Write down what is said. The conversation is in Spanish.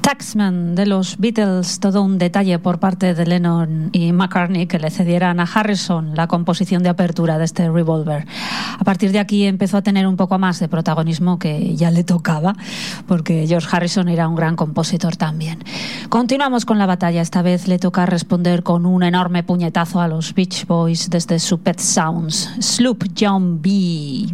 Taxman de los Beatles, todo un detalle por parte de Lennon y McCartney que le cedieran a Harrison la composición de apertura de este Revolver. A partir de aquí empezó a tener un poco más de protagonismo que ya le tocaba, porque George Harrison era un gran compositor también. Continuamos con la batalla, esta vez le toca responder con un enorme puñetazo a los Beach Boys desde su Pet Sounds, Sloop John B.